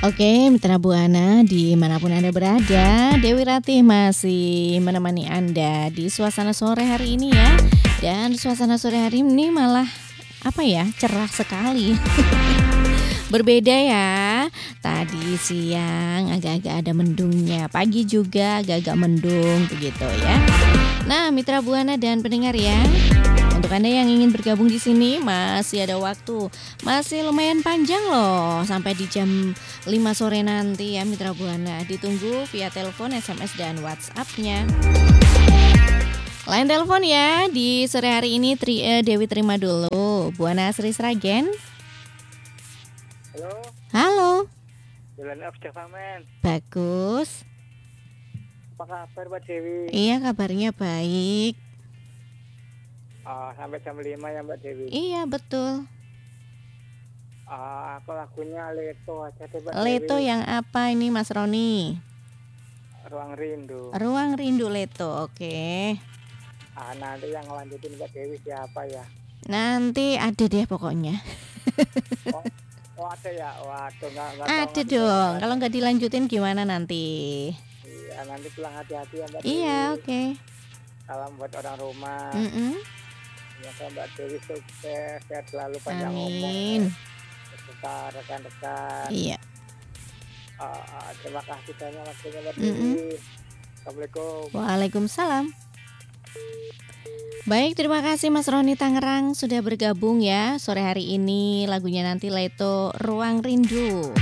Oke, Mitra Buana dimanapun Anda berada, Dewi Ratih masih menemani Anda di suasana sore hari ini ya. Dan suasana sore hari ini malah cerah sekali. Berbeda ya, tadi siang agak-agak ada mendungnya, pagi juga agak-agak mendung begitu ya. Nah, Mitra Buana dan pendengar ya, untuk Anda yang ingin bergabung di sini masih ada waktu, masih lumayan panjang loh sampai di jam 5 sore nanti ya Mitra Buana. Ditunggu via telepon, SMS dan WhatsApp-nya. Line telepon ya di sore hari ini Dewi terima dulu. Buana Asri Sragen. Halo, Halo. Bulan of Javamen. Bagus. Apa kabar Mbak Dewi? Iya, kabarnya baik. Sampai jam 5 ya Mbak Dewi. Iya, betul. Aku lagunya Leto aja deh Mbak Leto Dewi. yang apa ini Mas Roni? Ruang Rindu. Ruang Rindu Leto, oke. Nanti yang ngelanjutin Mbak Dewi siapa ya? Nanti ada deh pokoknya. Ada ya? Waduh, nggak Ada tahu dong. Kalau nggak dilanjutin gimana nanti? Iya, nanti pulang hati-hati ya Mbak Iya, Dewi. oke. Salam buat orang rumah. Semoga Mbak Dewi sukses, sehat selalu, panjang umur. Amin. Beserta rekan-rekan. Iya. Terima kasih banyak waktunya Mbak Dewi. Assalamualaikum. Waalaikumsalam. Baik, terima kasih Mas Roni Tangerang sudah bergabung ya sore hari ini. Lagunya nanti Leto Ruang Rindu.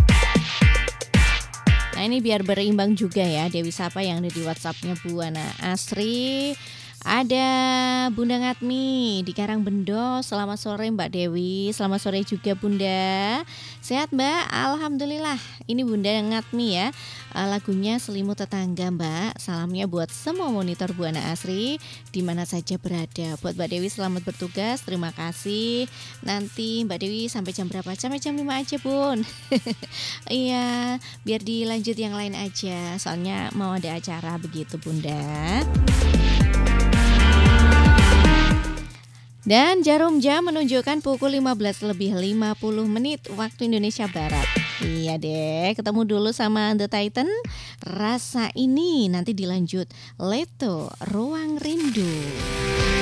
Nah, ini biar berimbang juga ya Dewi Sapa yang ada di WhatsApp-nya Buana Asri. Ada Bunda Ngatmi di Karangbendo. Selamat sore Mbak Dewi. Selamat sore juga Bunda. Sehat Mbak? Alhamdulillah. Ini Bunda Ngatmi ya. Lagunya Selimut Tetangga Mbak. Salamnya buat semua monitor Buana Asri di mana saja berada. Buat Mbak Dewi selamat bertugas. Terima kasih. Nanti Mbak Dewi sampai jam berapa? Sampai jam 5 aja Bun. Iya, biar dilanjut yang lain aja. Soalnya mau ada acara begitu Bunda. Dan jarum jam menunjukkan pukul 15 lebih 50 menit waktu Indonesia Barat. Iya deh, ketemu dulu sama The Titan. Rasa ini nanti dilanjut Leto Ruang Rindu.